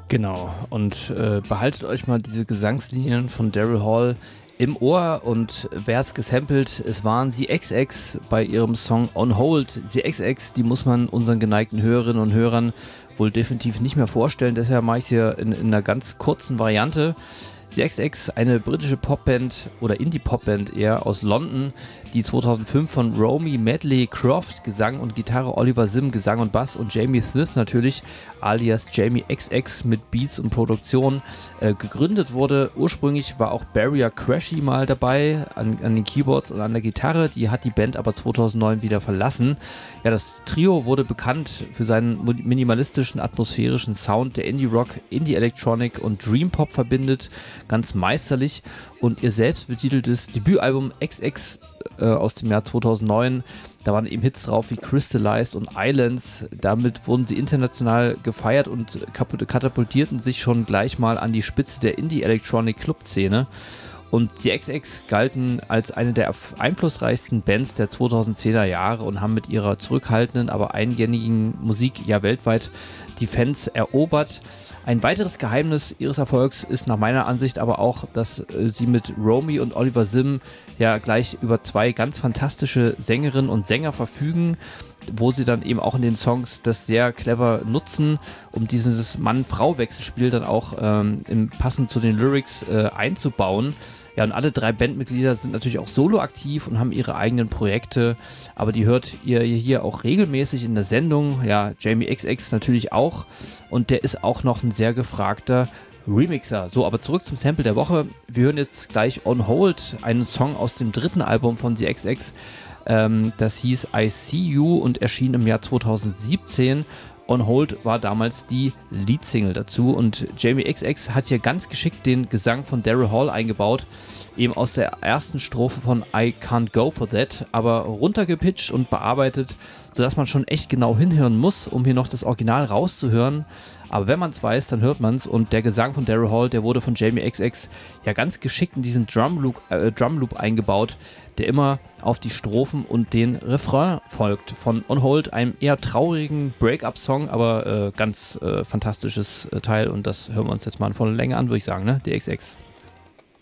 Genau, und behaltet euch mal diese Gesangslinien von Daryl Hall im Ohr, und wer es gesampelt, es waren The XX bei ihrem Song On Hold. The XX, die muss man unseren geneigten Hörerinnen und Hörern wohl definitiv nicht mehr vorstellen, deshalb mache ich es hier in einer ganz kurzen Variante. The XX, eine britische Popband oder Indie-Popband eher aus London, die 2005 von Romy Medley Croft, Gesang und Gitarre, Oliver Sim, Gesang und Bass, und Jamie Smith natürlich, alias Jamie XX mit Beats und Produktion, gegründet wurde. Ursprünglich war auch Barrier Crashy mal dabei an den Keyboards und an der Gitarre, die hat die Band aber 2009 wieder verlassen. Ja, das Trio wurde bekannt für seinen minimalistischen, atmosphärischen Sound, der Indie-Rock, Indie-Electronic und Dream-Pop verbindet, ganz meisterlich, und ihr selbst betiteltes Debütalbum XX aus dem Jahr 2009, da waren eben Hits drauf wie Crystallized und Islands. Damit wurden sie international gefeiert und katapultierten sich schon gleich mal an die Spitze der Indie-Electronic-Club-Szene. Und die XX galten als eine der einflussreichsten Bands der 2010er Jahre und haben mit ihrer zurückhaltenden, aber eingängigen Musik ja weltweit die Fans erobert. Ein weiteres Geheimnis ihres Erfolgs ist nach meiner Ansicht aber auch, dass sie mit Romy und Oliver Sim ja gleich über zwei ganz fantastische Sängerinnen und Sänger verfügen, wo sie dann eben auch in den Songs das sehr clever nutzen, um dieses Mann-Frau-Wechselspiel dann auch passend zu den Lyrics einzubauen. Ja, und alle drei Bandmitglieder sind natürlich auch solo aktiv und haben ihre eigenen Projekte, aber die hört ihr hier auch regelmäßig in der Sendung. Ja, Jamie XX natürlich auch, und der ist auch noch ein sehr gefragter Remixer. So, aber zurück zum Sample der Woche. Wir hören jetzt gleich On Hold, einen Song aus dem dritten Album von The XX. Das hieß I See You und erschien im Jahr 2017. On Hold war damals die Leadsingle dazu, und Jamie XX hat hier ganz geschickt den Gesang von Daryl Hall eingebaut, eben aus der ersten Strophe von I Can't Go For That, aber runtergepitcht und bearbeitet, sodass man schon echt genau hinhören muss, um hier noch das Original rauszuhören. Aber wenn man es weiß, dann hört man es, und der Gesang von Daryl Hall, der wurde von Jamie XX ja ganz geschickt in diesen Drumloop eingebaut, der immer auf die Strophen und den Refrain folgt. Von On Hold, einem eher traurigen Break-up-Song, aber ganz fantastisches Teil, und das hören wir uns jetzt mal in voller Länge an, würde ich sagen, ne? Die XX.